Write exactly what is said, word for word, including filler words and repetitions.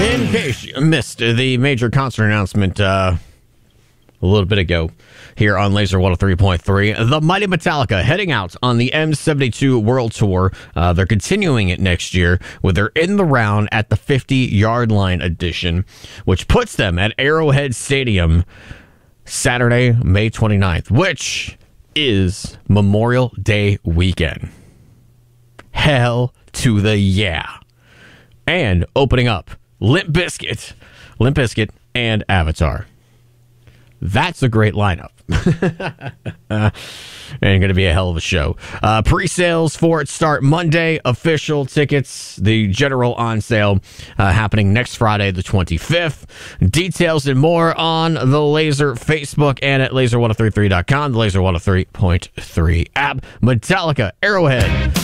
In case you missed the major concert announcement uh, a little bit ago here on Laser one oh three point three, the mighty Metallica heading out on the M seventy-two World Tour. Uh, they're continuing it next year with their In the Round at the fifty-yard line edition, which puts them at Arrowhead Stadium Saturday, May twenty-ninth, which is Memorial Day weekend. Hell to the yeah. And opening up, Limp Bizkit, Limp Bizkit, and Avatar. That's a great lineup. uh, and going to be a hell of a show. Uh, pre-sales for it start Monday. Official tickets, the general on sale, uh, happening next Friday, the twenty-fifth. Details and more on the Laser Facebook and at laser one oh three three dot com, the Laser one oh three point three app. Metallica, Arrowhead.